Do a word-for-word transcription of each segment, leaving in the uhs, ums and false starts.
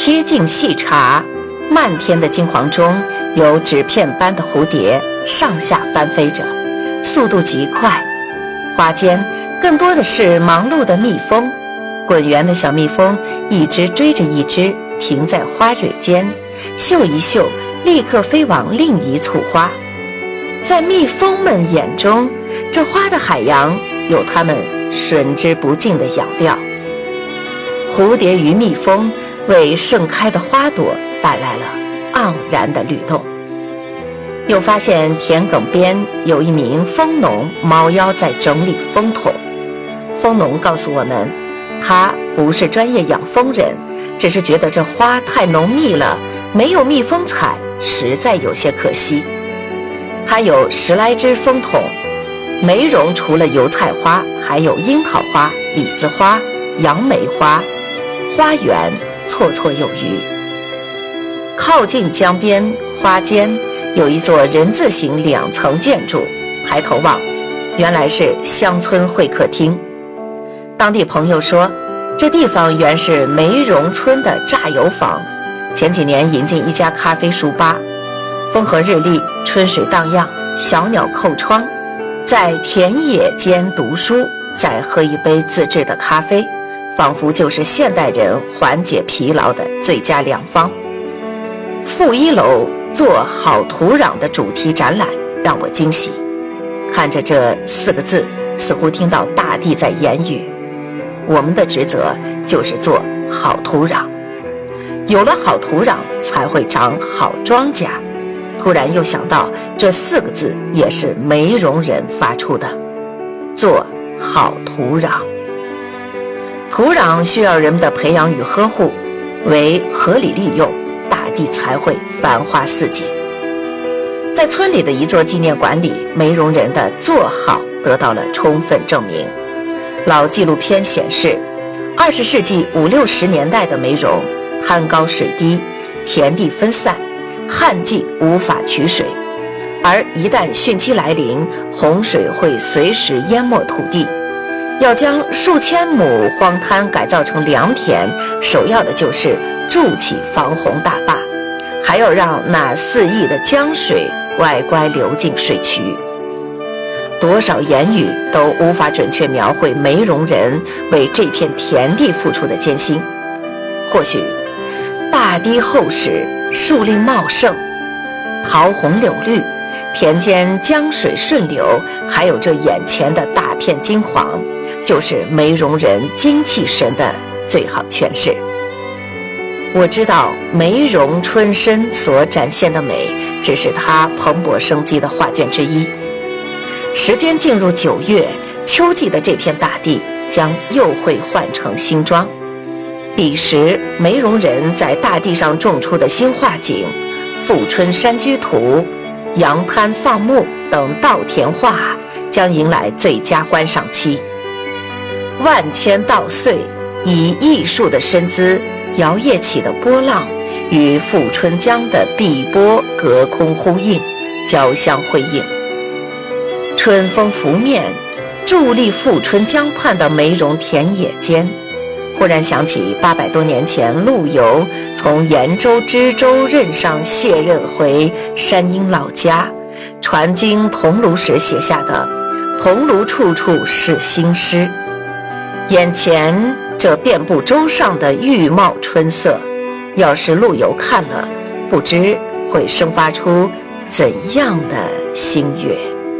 贴近细查，漫天的金黄中有纸片般的蝴蝶上下翻飞着，速度极快。花间更多的是忙碌的蜜蜂，滚圆的小蜜蜂一只追着一只，停在花蕊间，嗅一嗅，立刻飞往另一簇花。在蜜蜂们眼中，这花的海洋有它们吮之不尽的养料。蝴蝶与蜜蜂为盛开的花朵带来了盎然的律动。又发现田埂边有一名蜂农猫腰在整理蜂桶。蜂农告诉我们，他不是专业养蜂人，只是觉得这花太浓密了，没有蜜蜂采，实在有些可惜。他有十来只蜂桶，梅茸除了油菜花，还有樱桃花、李子花、杨梅花，花园绰绰有余。靠近江边花间有一座人字形两层建筑，抬头望，原来是乡村会客厅。当地朋友说，这地方原是梅茸村的榨油坊，前几年引进一家咖啡书吧，风和日丽，春水荡漾，小鸟叩窗，在田野间读书，再喝一杯自制的咖啡，仿佛就是现代人缓解疲劳的最佳良方。负一楼做好土壤的主题展览让我惊喜，看着这四个字，似乎听到大地在言语，我们的职责就是做好土壤，有了好土壤才会长好庄稼。突然又想到这四个字也是梅茸人发出的，做好土壤。土壤需要人们的培养与呵护，为合理利用，大地才会繁花似锦。在村里的一座纪念馆里，梅茸人的做好得到了充分证明。老纪录片显示，二十世纪五六十年代的梅茸滩高水低，田地分散，旱季无法取水，而一旦汛期来临，洪水会随时淹没土地。要将数千亩荒滩改造成良田，首要的就是筑起防洪大坝，还要让那四溢的江水乖乖流进水渠。多少言语都无法准确描绘梅茸人为这片田地付出的艰辛。或许大地厚实，树林茂盛，桃红柳绿，田间江水顺流，还有这眼前的大片金黄，就是梅茸人精气神的最好诠释。我知道梅茸春深所展现的美，只是它蓬勃生机的画卷之一。时间进入九月，秋季的这片大地将又会换成新装。彼时梅茸人在大地上种出的新画景，富春山居图、扬滩放牧等稻田画将迎来最佳观赏期。万千稻穗以艺术的身姿摇曳起的波浪，与富春江的碧波隔空呼应，交相辉映。春风拂面，伫立富春江畔的梅茸田野间，忽然想起八百多年前陆游从延州知州任上卸任回山阴老家，传经桐庐时写下的“桐庐处处是新诗”。眼前这遍布洲上的郁茂春色，要是陆游看了，不知会生发出怎样的心悦。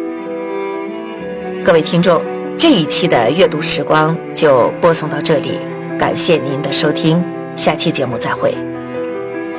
各位听众，这一期的阅读时光就播送到这里，感谢您的收听，下期节目再会。